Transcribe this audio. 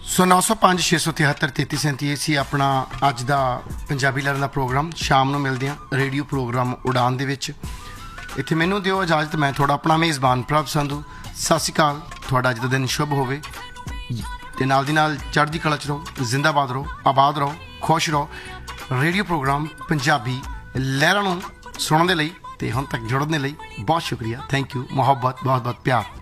ਸੋ 905 673 3337 ਸੀ ਆਪਣਾ ਅੱਜ ਦਾ ਪੰਜਾਬੀ ਲਹਿਰਾਂ ਦਾ ਪ੍ਰੋਗਰਾਮ। ਸ਼ਾਮ ਨੂੰ ਮਿਲਦੇ ਹਾਂ ਰੇਡੀਓ ਪ੍ਰੋਗਰਾਮ ਉਡਾਨ ਦੇ ਵਿੱਚ। ਇੱਥੇ ਮੈਨੂੰ ਦਿਓ ਇਜਾਜ਼ਤ। ਮੈਂ ਤੁਹਾਡਾ ਆਪਣਾ ਮੇਜ਼ਬਾਨ ਪ੍ਰਭ ਸੰਧੂ। ਸਤਿ ਸ਼੍ਰੀ ਅਕਾਲ। ਤੁਹਾਡਾ ਅੱਜ ਦਾ ਦਿਨ ਸ਼ੁਭ ਹੋਵੇ ਤੇ ਨਾਲ ਦੀ ਨਾਲ ਚੜ੍ਹਦੀ ਕਲਾ 'ਚ ਰਹੋ, ਜ਼ਿੰਦਾਬਾਦ ਰਹੋ, ਆਬਾਦ ਰਹੋ, ਖੁਸ਼ ਰਹੋ। ਰੇਡੀਓ ਪ੍ਰੋਗਰਾਮ ਪੰਜਾਬੀ ਲਹਿਰਾਂ ਨੂੰ ਸੁਣਨ ਦੇ ਲਈ ਤੇ ਹੁਣ ਤੱਕ ਜੁੜਨ ਦੇ ਲਈ ਬਹੁਤ ਸ਼ੁਕਰੀਆ। Thank you. ਮੁਹੱਬਤ, ਬਹੁਤ ਬਹੁਤ ਪਿਆਰ।